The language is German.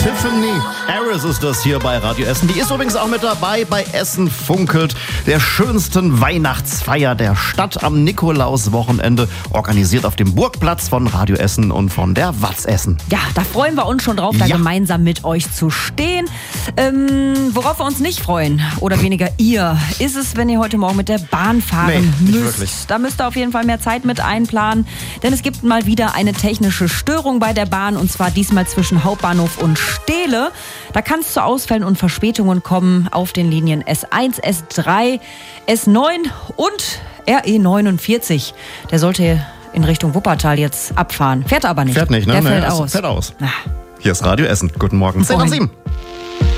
Tiffany Harris ist das hier bei Radio Essen. Die ist übrigens auch mit dabei bei Essen funkelt, der schönsten Weihnachtsfeier der Stadt am Nikolauswochenende, organisiert auf dem Burgplatz von Radio Essen und von der Watz Essen. Ja, da freuen wir uns schon drauf, da gemeinsam mit euch zu stehen. Worauf wir uns nicht freuen, oder weniger ihr, ist es, wenn ihr heute Morgen mit der Bahn fahren müsst. Wirklich. Da müsst ihr auf jeden Fall mehr Zeit mit einplanen, denn es gibt mal wieder eine technische Störung bei der Bahn, und zwar diesmal zwischen Hauptbahnhof und Stehle. Da kann es zu Ausfällen und Verspätungen kommen auf den Linien S1, S3, S9 und RE49. Der sollte in Richtung Wuppertal jetzt abfahren. Fährt aber nicht. Fährt nicht, ne? Der fällt aus. Fährt aus. Hier ist Radio Essen. Guten Morgen. 10 nach 7.